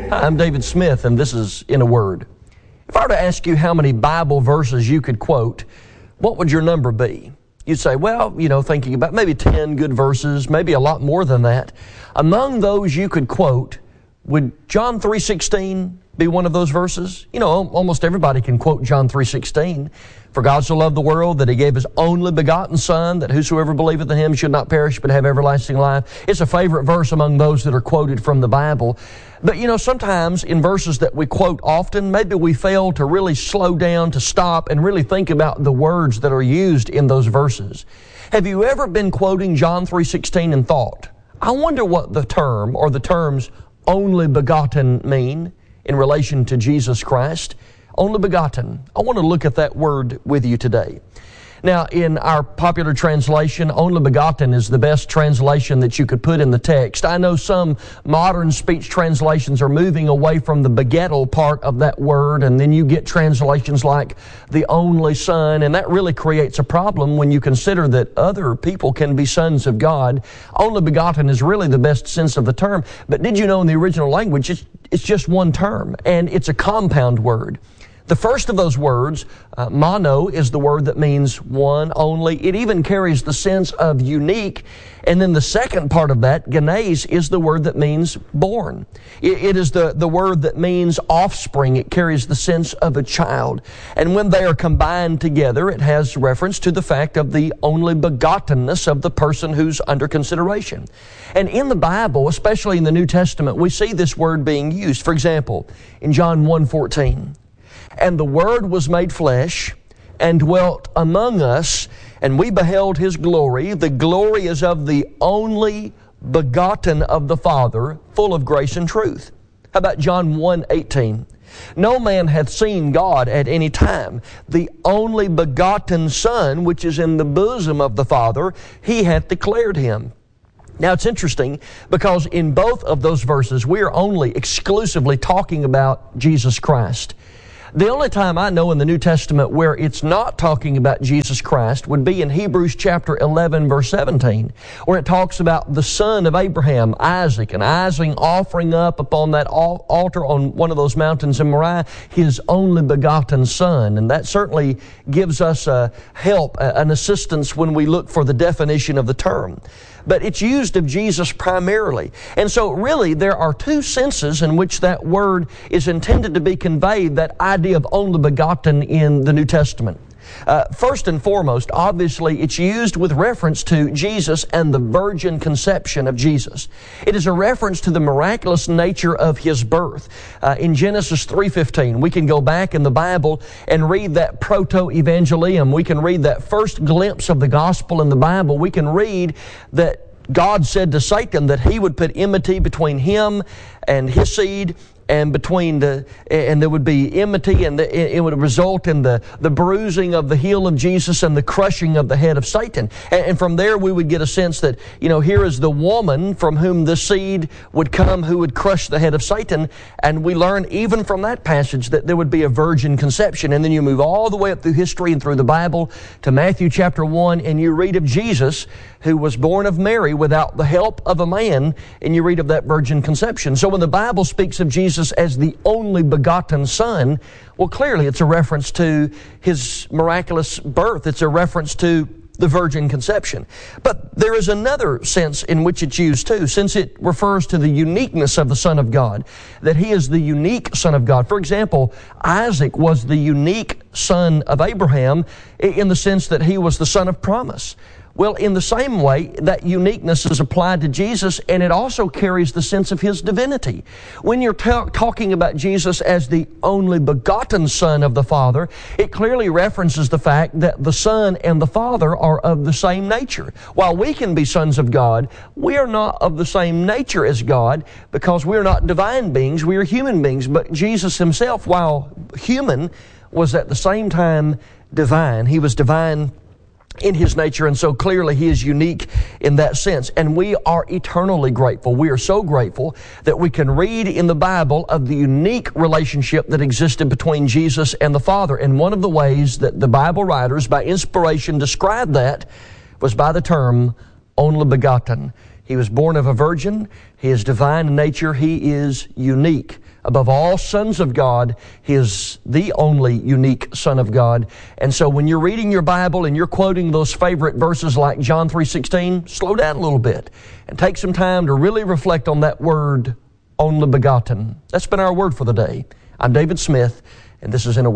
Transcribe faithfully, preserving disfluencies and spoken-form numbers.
Hi, I'm David Smith, and this is In a Word. If I were to ask you how many Bible verses you could quote, what would your number be? You'd say, well, you know, thinking about maybe ten good verses, maybe a lot more than that. Among those you could quote, would John three sixteen be one of those verses? You know, almost everybody can quote John three sixteen. For God so loved the world that He gave His only begotten Son, that whosoever believeth in Him should not perish but have everlasting life. It's a favorite verse among those that are quoted from the Bible. But you know, sometimes in verses that we quote often, maybe we fail to really slow down, to stop, and really think about the words that are used in those verses. Have you ever been quoting John three sixteen and thought, I wonder what the term or the terms only begotten mean in relation to Jesus Christ? Only begotten. I want to look at that word with you today. Now, in our popular translation, only begotten is the best translation that you could put in the text. I know some modern speech translations are moving away from the begettal part of that word, and then you get translations like the only Son, and that really creates a problem when you consider that other people can be sons of God. Only begotten is really the best sense of the term, but did you know in the original language, it's, it's just one term, and it's a compound word. The first of those words, uh, mono, is the word that means one, only. It even carries the sense of unique. And then the second part of that, genes, is the word that means born. It, it is the, the word that means offspring. It carries the sense of a child. And when they are combined together, it has reference to the fact of the only begottenness of the person who's under consideration. And in the Bible, especially in the New Testament, we see this word being used. For example, in John one fourteen, and the Word was made flesh, and dwelt among us, and we beheld His glory. The glory is of the only begotten of the Father, full of grace and truth. How about John one eighteen? No man hath seen God at any time. The only begotten Son, which is in the bosom of the Father, He hath declared Him. Now, it's interesting because in both of those verses, we are only exclusively talking about Jesus Christ. The only time I know in the New Testament where it's not talking about Jesus Christ would be in Hebrews chapter eleven, verse seventeen, where it talks about the son of Abraham, Isaac, and Isaac offering up upon that altar on one of those mountains in Moriah his only begotten son. And that certainly gives us a help, an assistance when we look for the definition of the term. But it's used of Jesus primarily. And so really there are two senses in which that word is intended to be conveyed, that idea of only begotten in the New Testament. Uh, first and foremost, obviously, it's used with reference to Jesus and the virgin conception of Jesus. It is a reference to the miraculous nature of His birth. Uh, in Genesis three fifteen, we can go back in the Bible and read that proto-evangelium. We can read that first glimpse of the gospel in the Bible. We can read that God said to Satan that He would put enmity between him and his seed, and between the, and there would be enmity, and the, it would result in the, the bruising of the heel of Jesus and the crushing of the head of Satan. And, and from there we would get a sense that, you know, here is the woman from whom the seed would come who would crush the head of Satan. And we learn even from that passage that there would be a virgin conception. And then you move all the way up through history and through the Bible to Matthew chapter one, and you read of Jesus, who was born of Mary without the help of a man, and you read of that virgin conception. So when the Bible speaks of Jesus as the only begotten Son, well, clearly it's a reference to His miraculous birth. It's a reference to the virgin conception. But there is another sense in which it's used too, since it refers to the uniqueness of the Son of God, that He is the unique Son of God. For example, Isaac was the unique son of Abraham in the sense that he was the son of promise. Well, in the same way, that uniqueness is applied to Jesus, and it also carries the sense of His divinity. When you're ta- talking about Jesus as the only begotten Son of the Father, it clearly references the fact that the Son and the Father are of the same nature. While we can be sons of God, we are not of the same nature as God, because we are not divine beings, we are human beings. But Jesus Himself, while human, was at the same time divine. He was divine in His nature, and so clearly He is unique in that sense. And we are eternally grateful. We are so grateful that we can read in the Bible of the unique relationship that existed between Jesus and the Father. And one of the ways that the Bible writers, by inspiration, described that was by the term only begotten. He was born of a virgin. He is divine in nature. He is unique. Above all sons of God, He is the only unique Son of God. And so when you're reading your Bible and you're quoting those favorite verses like John three sixteen, slow down a little bit and take some time to really reflect on that word, only begotten. That's been our word for the day. I'm David Smith, and this is In a Word.